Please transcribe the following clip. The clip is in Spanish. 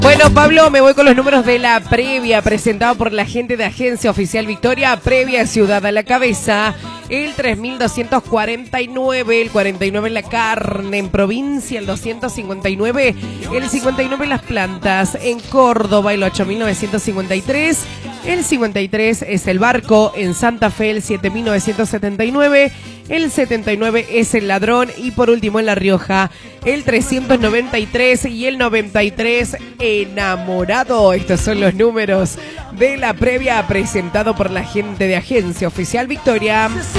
Bueno, Pablo, me voy con los números de la previa, presentado por la gente de Agencia Oficial Victoria, previa Ciudad a la cabeza. El 3249, el 49 en la carne, en provincia el 259, el 59 en las plantas, en Córdoba el 8953, el 53 es el barco, en Santa Fe el 7979, el 79 es el ladrón y por último en La Rioja el 393 y el 93 enamorado. Estos son los números de la previa presentado por la gente de Agencia Oficial Victoria.